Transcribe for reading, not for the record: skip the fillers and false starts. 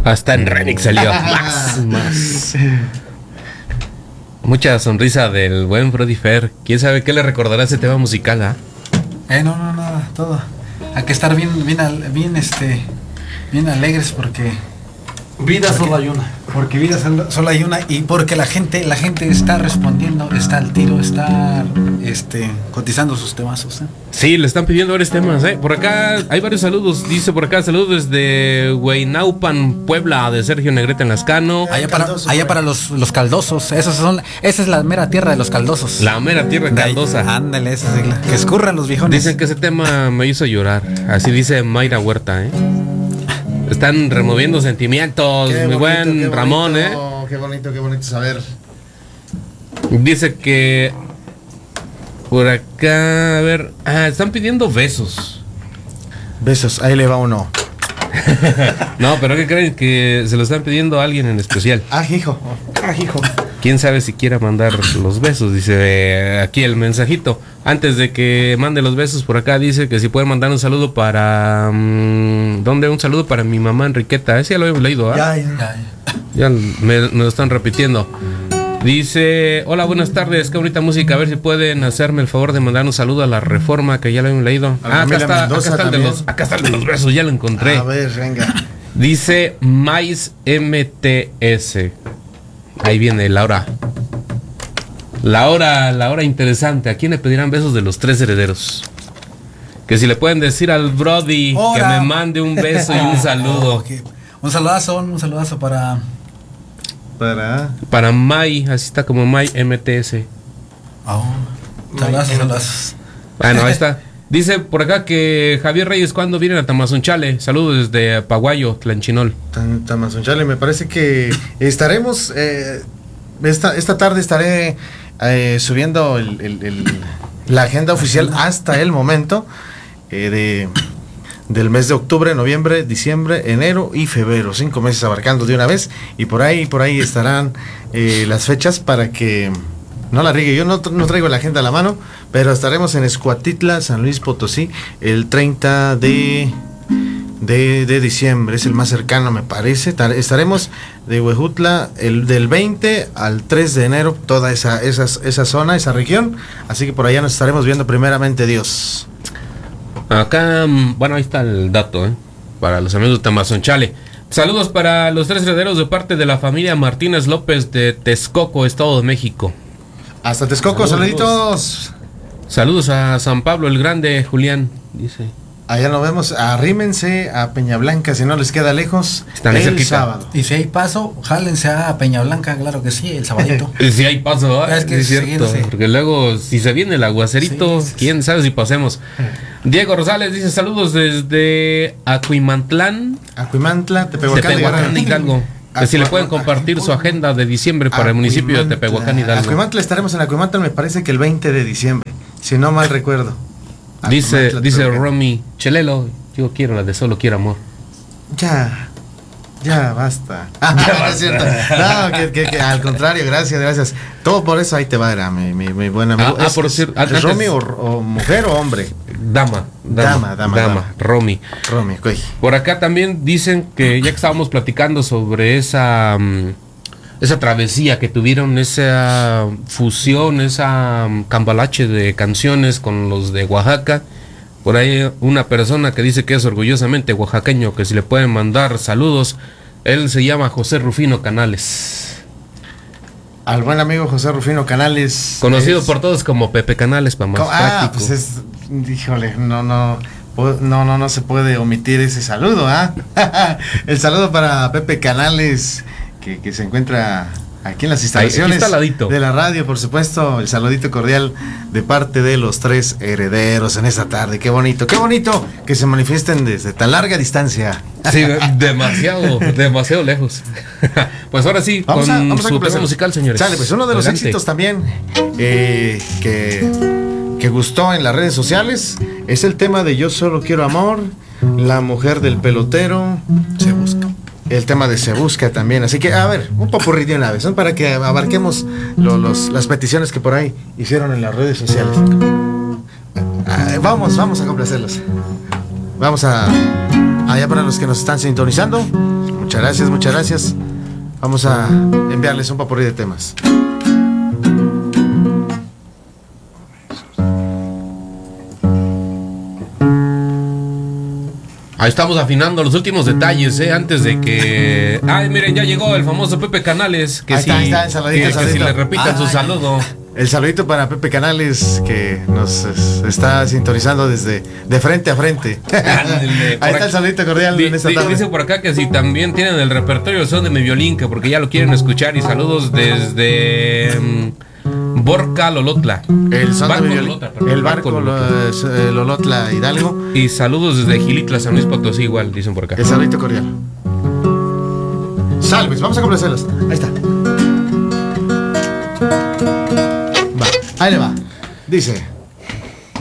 Hasta en remix salió. Más. Mucha sonrisa del buen Brody Fer. ¿Quién sabe qué le recordará ese tema musical, ah? No, nada, todo. Hay que estar bien alegres porque vida solo hay una. Porque vida solo hay una y porque la gente está respondiendo, está al tiro, está cotizando sus temazos. Sí, le están pidiendo varios temas, Por acá hay varios saludos. Dice por acá, saludos desde Hueynaupan, Puebla, de Sergio Negrete en Lascano. Allá para los caldosos. Esa es la mera tierra de los caldosos. La mera tierra caldosa. Ándale, esa sigla. Que escurran los viejones. Dicen que ese tema me hizo llorar. Así dice Mayra Huerta, Están removiendo sentimientos, mi buen Ramón, Qué bonito saber. Dice que por acá, a ver, están pidiendo besos. Besos, ahí le va uno. No, pero ¿qué creen? Que se lo están pidiendo a alguien en especial. Hijo. Quién sabe si quiera mandar los besos. Dice aquí el mensajito. Antes de que mande los besos, por acá dice que si puede mandar un saludo para ¿dónde? Un saludo para mi mamá Enriqueta. Ese ya lo habíamos leído, Ya me lo están repitiendo. Dice, hola, buenas tardes, qué bonita música. A ver si pueden hacerme el favor de mandar un saludo a La Reforma, que ya lo habíamos leído. Acá está el de los besos, ya lo encontré. A ver, venga. Dice Mais MTS. Ahí viene la hora. La hora interesante. ¿A quién le pedirán besos de los tres herederos? Que si le pueden decir al Brody que me mande un beso y un saludo. Un saludazo para May, así está como May MTS. Saludazos. Bueno, ahí está. Dice por acá que Javier Reyes, ¿cuándo vienen a Tamazunchale? Saludos desde Paguayo, Tlanchinol. Tamazunchale, me parece que estaremos esta tarde estaré subiendo la agenda oficial hasta el momento del mes de octubre, noviembre, diciembre, enero y febrero, 5 meses abarcando de una vez, y por ahí estarán las fechas para que no la riegue. Yo no traigo la agenda a la mano, pero estaremos en Escuatitla, San Luis Potosí, el 30 de diciembre, es el más cercano, me parece. Estaremos de Huejutla del 20 al 3 de enero, toda esa zona, esa región, así que por allá nos estaremos viendo primeramente Dios. Acá, bueno, ahí está el dato, para los amigos de Tamazunchale. Saludos para los tres herederos de parte de la familia Martínez López de Texcoco, Estado de México. Hasta Texcoco, saluditos. Saludos a San Pablo el Grande, Julián, dice. Allá nos vemos, arrímense a Peña Blanca, si no les queda lejos, están el sábado. Y si hay paso, jálense a Peña Blanca, claro que sí, el sabadito. Si hay paso, es que es cierto, porque luego si se viene el aguacerito, quién sabe si pasemos. Diego Rosales dice saludos desde Acuimantla, Tepehuacán, Hidalgo. Que si le pueden compartir su agenda de diciembre para el municipio de Tepehuacán, Hidalgo. Acuimantla, estaremos en Acuimantla, me parece que el 20 de diciembre, si no mal recuerdo. Dice Romy, Chelelo, yo quiero la de Solo Quiero Amor. Ya basta. Es cierto. No, que al contrario, gracias. Todo por eso ahí te va, era mi buen amigo. Por cierto, ¿es Romy o mujer o hombre? Dama. Romy. Güey. Por acá también dicen que ya que estábamos platicando sobre esa travesía que tuvieron, esa fusión, esa cambalache de canciones con los de Oaxaca. Por ahí una persona que dice que es orgullosamente oaxaqueño, que si le pueden mandar saludos. Él se llama José Rufino Canales. Al buen amigo José Rufino Canales. Conocido por todos como Pepe Canales, para más práctico. Pues híjole, no se puede omitir ese saludo, El saludo para Pepe Canales, que se encuentra aquí en las instalaciones de la radio, por supuesto. El saludito cordial de parte de los tres herederos en esta tarde. Qué bonito que se manifiesten desde tan larga distancia. Sí, demasiado lejos. Pues ahora sí, vamos con su tema musical, señores. Sale, pues uno de los éxitos también que gustó en las redes sociales es el tema de Yo Solo Quiero Amor, La Mujer del Pelotero, Se Busca. El tema de Se Busca también. Así que, a ver, un popurrí de una vez, ¿no? Para que abarquemos las peticiones que por ahí hicieron en las redes sociales. Vamos a complacerlos. Vamos allá para los que nos están sintonizando. Muchas gracias, muchas gracias. Vamos a enviarles un popurrí de temas. Ahí estamos afinando los últimos detalles, antes de que... Ay, miren, ya llegó el famoso Pepe Canales. Que Ahí está, el saludito, que el saludito. si le repitan su saludo. El saludito para Pepe Canales, que nos está sintonizando desde de frente a frente. Ándale, Ahí está el saludito cordial en esta tarde. Dice por acá que si también tienen el repertorio del son de mi violín, que porque ya lo quieren escuchar. Y saludos desde Borca Lolotla. El son Barco de mi violín. Lolotla, perdón. El barco Lolotla Hidalgo. Y saludos desde Gilitla, San Luis Potosí, igual, dicen por acá. El saludito cordial. Salves, vamos a complacerlos. Ahí está. Va, ahí le va. Dice.